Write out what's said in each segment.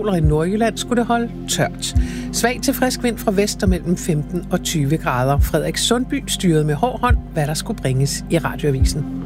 sol, og i Nordjylland skulle det holde tørt. Svag til frisk vind fra vest og mellem 15 og 20 grader. Frederik Sundby styrede med hård hånd, hvad der skulle bringes i radioavisen.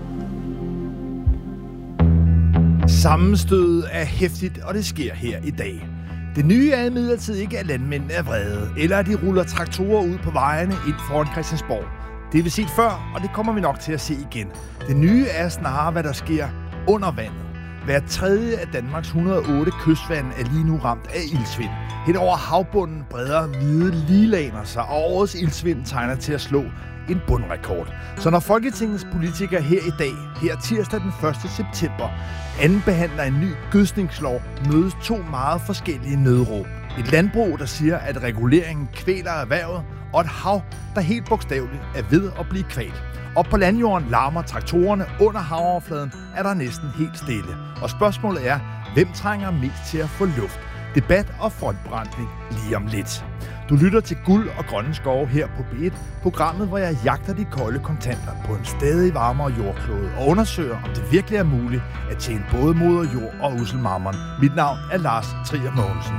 Sammenstødet er hæftigt, og det sker her i dag. Det nye er imidlertid ikke, at landmændene er vrede, eller at de ruller traktorer ud på vejene ind foran Christiansborg. Det har vi set før, og det kommer vi nok til at se igen. Det nye er snarere, hvad der sker under vandet. Hver tredje af Danmarks 108 kystvande er lige nu ramt af iltsvind. Hen over havbunden breder hvide liglaner sig, og årets iltsvind tegner til at slå en bundrekord. Så når Folketingets politikere her i dag, her tirsdag den 1. september, andenbehandler en ny gødskningslov, mødes to meget forskellige nødråb. Et landbrug, der siger, at reguleringen kvæler erhvervet, og et hav, der helt bogstaveligt er ved at blive kvalt. Og på landjorden larmer traktorerne, under havoverfladen er der næsten helt stille. Og spørgsmålet er, hvem trænger mest til at få luft? Debat og frontbranding lige om lidt. Du lytter til Guld og Grønne Skove her på B1, programmet, hvor jeg jagter de kolde kontanter på en stadig varmere jordklode og undersøger, om det virkelig er muligt at tjene både moder jord og usselmarmeren. Mit navn er Lars Trier Mogensen.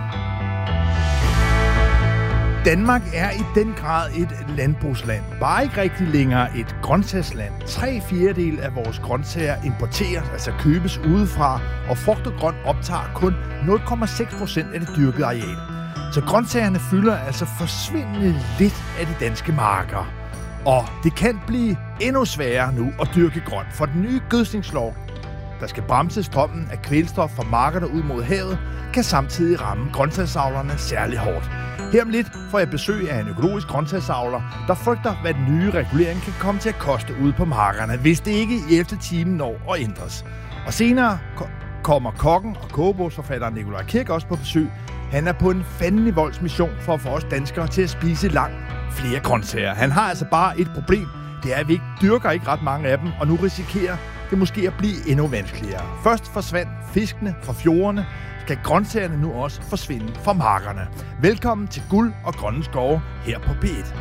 Danmark er i den grad et landbrugsland. Bare ikke rigtig længere et grøntsagsland. 3/4 af vores grøntsager importeres, altså købes udefra, og frugt og grønt optager kun 0,6% af det dyrkede areal. Så grøntsagerne fylder altså forsvindende lidt af de danske marker. Og det kan blive endnu sværere nu at dyrke grønt, for den nye gødskningslov, der skal bremse strømmen af kvælstof fra markerne ud mod havet, kan samtidig ramme grøntsagsavlerne særlig hårdt. Her om lidt får jeg besøg af en økologisk grøntsagsavler, der frygter, hvad den nye regulering kan komme til at koste ude på markerne, hvis det ikke i 11. time når at ændres. Og senere kommer kokken og kogebogsforfatteren Nikolaj Kirk også på besøg. Han er på en fandelig voldsmission for at få os danskere til at spise langt flere grøntsager. Han har altså bare et problem. Det er, at vi ikke dyrker ikke ret mange af dem, og nu risikerer det måske at blive endnu vanskeligere. Først forsvandt fiskene fra fjordene, skal grøntsagerne nu også forsvinde fra markerne. Velkommen til Guld og Grønne Skove her på B1.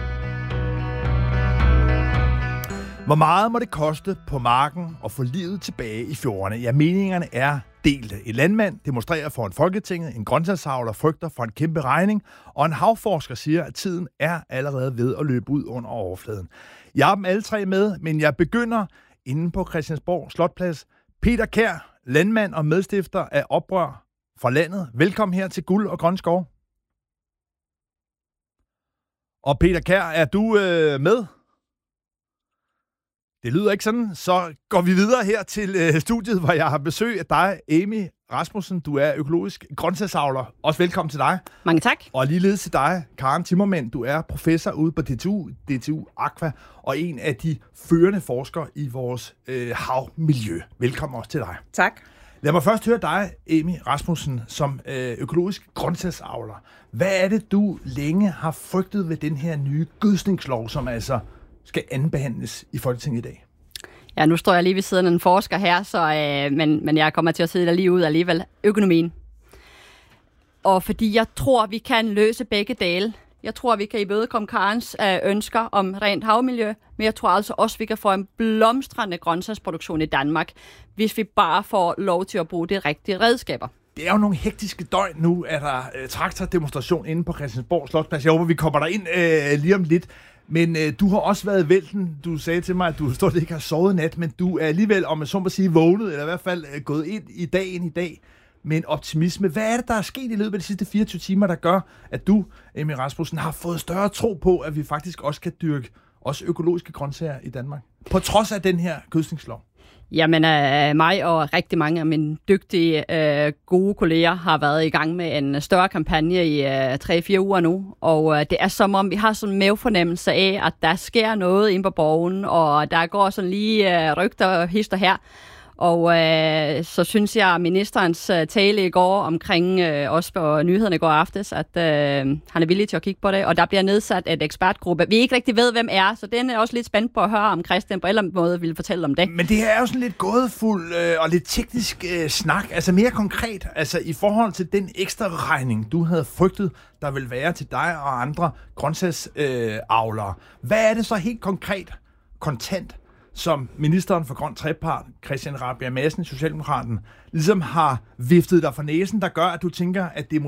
Hvor meget må det koste på marken at få livet tilbage i fjordene? Ja, meningerne er delte. En landmand demonstrerer foran Folketinget, en grøntsagsavler frygter for en kæmpe regning, og en havforsker siger, at tiden er allerede ved at løbe ud under overfladen. Jeg har dem alle tre med, men jeg begynder inde på Christiansborg Slotplads. Peter Kjær, landmand og medstifter af Oprør fra landet. Velkommen her til Guld og Grønne Skove. Og Peter Kjær, er du med? Det lyder ikke sådan, så går vi videre her til studiet, hvor jeg har besøg af dig, Amy Rasmussen. Du er økologisk grøntsagsavler. Også velkommen til dig. Mange tak. Og ligeledes til dig, Karen Timmermann. Du er professor ude på DTU Aqua, og en af de førende forskere i vores havmiljø. Velkommen også til dig. Tak. Lad mig først høre dig, Amy Rasmussen, som økologisk grøntsagsavler. Hvad er det, du længe har frygtet ved den her nye gødskningslov, som altså skal andenbehandles i Folketinget i dag? Ja, nu står jeg lige ved siden af en forsker her, så, men jeg kommer til at sidde der lige ud alligevel. Økonomien. Og fordi jeg tror, vi kan løse begge dele. Jeg tror, vi kan imødekomme Karens ønsker om rent havmiljø, men jeg tror altså også, vi kan få en blomstrende grøntsagsproduktion i Danmark, hvis vi bare får lov til at bruge de rigtige redskaber. Det er jo nogle hektiske døgn nu, at der traktordemonstration inde på Christiansborg Slotsplads. Jeg håber, vi kommer der ind lige om lidt. Men du har også været i vælten. Du sagde til mig, at du stort ikke har sovet nat, men du er alligevel, om man så må sige, vågnet, eller i hvert fald gået ind i dagen i dag med en optimisme. Hvad er det, der er sket i løbet af de sidste 24 timer, der gør, at du, Amy Rasmussen, har fået større tro på, at vi faktisk også kan dyrke også økologiske grøntsager i Danmark? På trods af den her gødskningslov. Jamen, mig og rigtig mange af mine dygtige, gode kolleger har været i gang med en større kampagne i 3-4 uger nu, og det er som om, vi har sådan en mavefornemmelse af, at der sker noget inde på borgen, og der går sådan lige rygter og hister her. Og så synes jeg, at ministerens tale i går omkring også på nyhederne i går aftes, at han er villig til at kigge på det, og der bliver nedsat et ekspertgruppe. Vi ikke rigtig ved, hvem er, så den er også lidt spændt på at høre, om Christian på en eller anden måde vil fortælle om det. Men det her er jo sådan lidt gådefuld og lidt teknisk snak, altså mere konkret, altså i forhold til den ekstra regning, du havde frygtet, der vil være til dig og andre grøntsagsavlere. Hvad er det så helt konkret, kontant, som ministeren for Grøn Trepart, Christian Rabjerg Madsen, Socialdemokraten, ligesom har viftet dig for næsen, der gør, at du tænker, at det